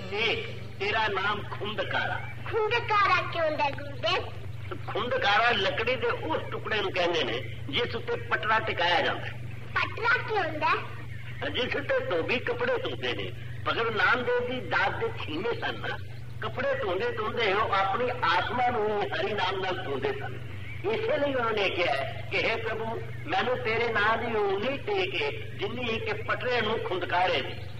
देख तेरा नाम खुंदकारा। खुंदकारा क्यों है गुरुदेव? खुंदकारा लकड़ी के उस टुकड़े नूं कहंदे ने जिस उत्ते पटरा टिकाया जाता है। पटरा क्यों है? जिस उत्ते धोबी कपड़े धोते ने। भगत नामदेव जी दाद दे छीने सन ना, कपड़े धोंदे धोंदे वो अपनी आत्मा नूं हरि नाम नाल धोंदे सन। इसलिए उन्होंने कहा कि हे प्रभु मैनू तेरे नाम की उंगली टेके जिन्नी के पटरे नूं खुंदकारे दी।